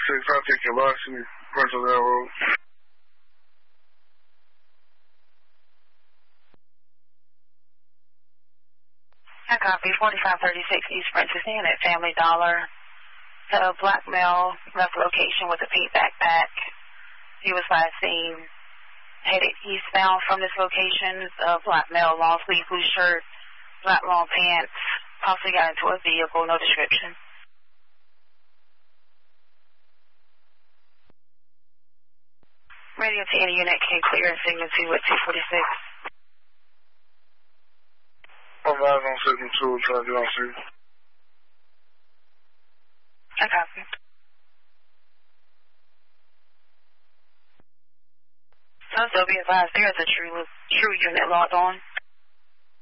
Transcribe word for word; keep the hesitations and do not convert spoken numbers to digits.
six, I'll take your velocity, Brentwood Railroad. I copy forty-five thirty-six East Princess Inn at Family Dollar. The black male left location with a pink backpack. He was last seen headed eastbound from this location. The black male, long sleeve blue shirt, black long pants, possibly got into a vehicle, no description. Radio to any unit can clear and signal two at two forty-six. I'm live on signal two, trying to get on signal. I copy. Also be advised there is a true, true unit logged on.